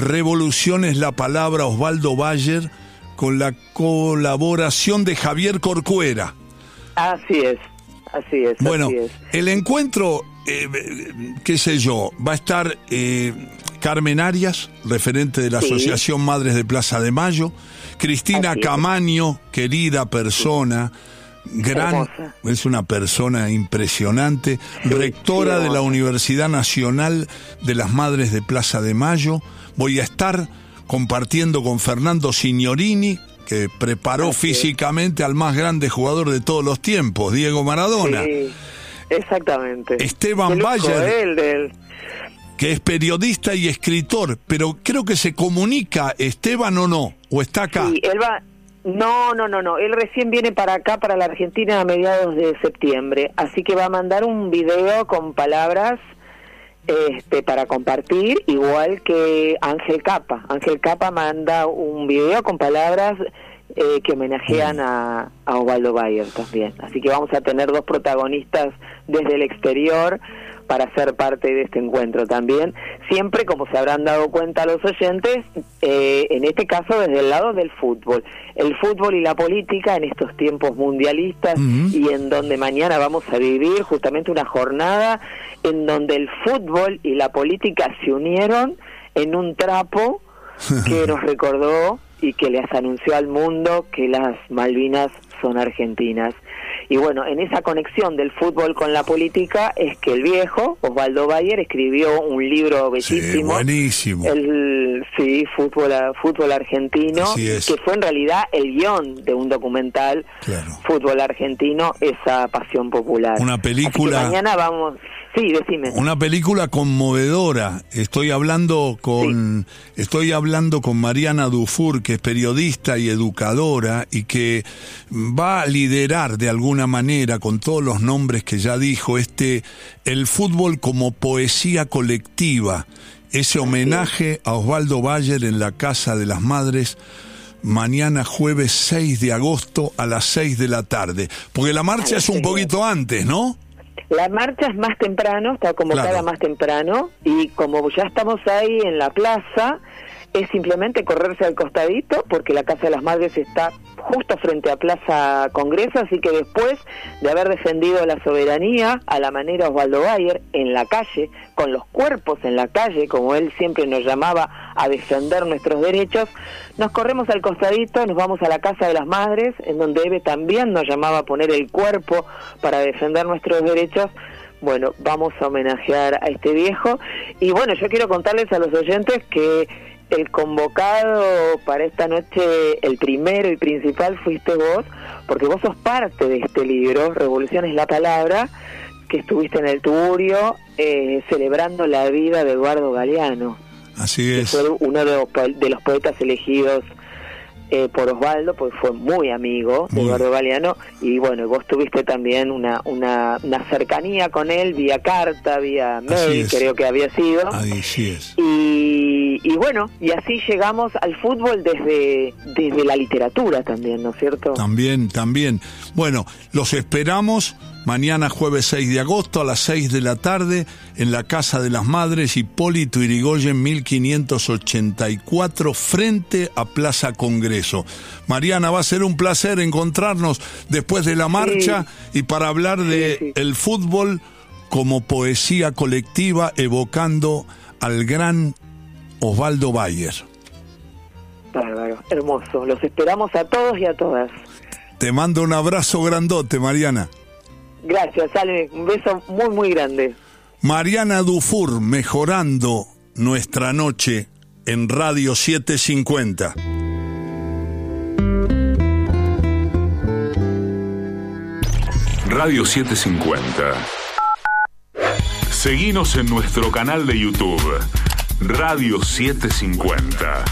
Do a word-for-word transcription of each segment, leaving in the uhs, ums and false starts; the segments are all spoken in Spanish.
Revolución es la palabra, Osvaldo Bayer, con la colaboración de Javier Corcuera. Así es, así es. Bueno, así es. el encuentro, eh, qué sé yo, va a estar eh, Carmen Arias, referente de la sí. Asociación Madres de Plaza de Mayo, Cristina Camaño, querida persona, sí. gran, hermosa. Es una persona impresionante, sí, rectora sí, de la Universidad Nacional de las Madres de Plaza de Mayo. Voy a estar compartiendo con Fernando Signorini, que preparó Así físicamente es. al más grande jugador de todos los tiempos, Diego Maradona. Sí, exactamente. Esteban Bayer, él, del... que es periodista y escritor, pero creo que se comunica, Esteban, o no, o está acá. Sí, él va... No, no, no, no, él recién viene para acá, para la Argentina, a mediados de septiembre, así que va a mandar un video con palabras este para compartir, igual que Ángel Capa. Ángel Capa manda un video con palabras eh, que homenajean a, a Osvaldo Bayer también. Así que vamos a tener dos protagonistas desde el exterior para ser parte de este encuentro también, siempre, como se habrán dado cuenta los oyentes, eh, en este caso desde el lado del fútbol. El fútbol y la política en estos tiempos mundialistas, uh-huh. y en donde mañana vamos a vivir justamente una jornada en donde el fútbol y la política se unieron en un trapo que nos recordó y que les anunció al mundo que las Malvinas son argentinas. Y bueno, en esa conexión del fútbol con la política es que el viejo, Osvaldo Bayer, escribió un libro bellísimo. Sí, buenísimo. El, sí, fútbol, fútbol argentino, que fue en realidad el guión de un documental, claro. Fútbol argentino, esa pasión popular. Una película... Así que mañana vamos... Sí, decime. Una película conmovedora. Estoy hablando con sí. estoy hablando con Mariana Dufour, que es periodista y educadora y que va a liderar de alguna manera, con todos los nombres que ya dijo, este el fútbol como poesía colectiva, ese homenaje sí. a Osvaldo Bayer en la Casa de las Madres. Mañana jueves seis de agosto a las seis de la tarde. Porque la marcha es un poquito antes, ¿no? La marcha es más temprano, está convocada claro. más temprano, y como ya estamos ahí en la plaza, es simplemente correrse al costadito, porque la Casa de las Madres está justo frente a Plaza Congreso, así que después de haber defendido la soberanía a la manera Osvaldo Bayer, en la calle, con los cuerpos en la calle, como él siempre nos llamaba a defender nuestros derechos, nos corremos al costadito, nos vamos a la Casa de las Madres, en donde Eve también nos llamaba a poner el cuerpo para defender nuestros derechos. Bueno, vamos a homenajear a este viejo, y bueno, yo quiero contarles a los oyentes que el convocado para esta noche, el primero y principal, fuiste vos, porque vos sos parte de este libro, Revolución es la palabra, que estuviste en el Tugurio eh, celebrando la vida de Eduardo Galeano. Así es. Que fue uno de los, de los poetas elegidos eh, por Osvaldo, porque fue muy amigo muy. de Eduardo Galeano, y bueno, vos tuviste también una, una, una cercanía con él, vía carta, vía mail, creo que había sido. Así es. Y, y bueno, y así llegamos al fútbol desde, desde la literatura también, ¿no es cierto? También, también. Bueno, los esperamos mañana jueves seis de agosto a las seis de la tarde en la Casa de las Madres, Hipólito Yrigoyen mil quinientos ochenta y cuatro, frente a Plaza Congreso. Mariana, va a ser un placer encontrarnos después de la marcha sí. y para hablar de sí, sí. el fútbol como poesía colectiva, evocando al gran Osvaldo Bayer. Bárbaro, hermoso. Los esperamos a todos y a todas. Te mando un abrazo grandote, Mariana. Gracias, Ale, un beso muy, muy grande. Mariana Dufour, mejorando nuestra noche en Radio setecientos cincuenta. Radio setecientos cincuenta. Seguinos en nuestro canal de YouTube, Radio setecientos cincuenta.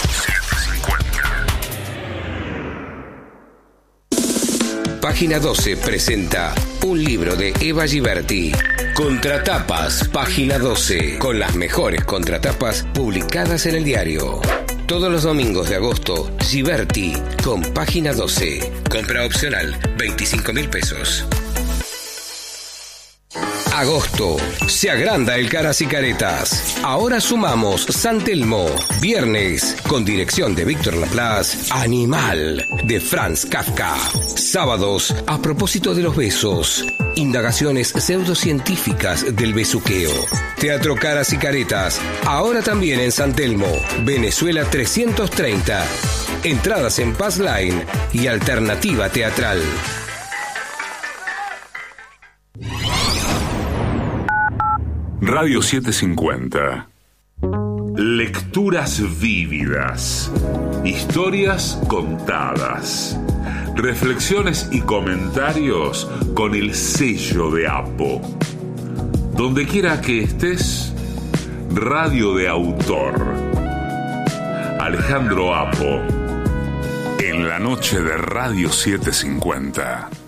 Página doce presenta un libro de Eva Giberti. Contratapas, Página doce, con las mejores contratapas publicadas en el diario. Todos los domingos de agosto, Giberti con Página doce. Compra opcional, veinticinco mil pesos. Agosto. Se agranda el Caras y Caretas. Ahora sumamos San Telmo. Viernes, con dirección de Víctor Laplace, Animal, de Franz Kafka. Sábados, a propósito de los besos. Indagaciones pseudocientíficas del besuqueo. Teatro Caras y Caretas. Ahora también en San Telmo. Venezuela trescientos treinta. Entradas en Paz Line y Alternativa Teatral. Radio setecientos cincuenta. Lecturas vívidas. Historias contadas. Reflexiones y comentarios con el sello de Apo. Donde quiera que estés, radio de autor. Alejandro Apo. En la noche de Radio setecientos cincuenta.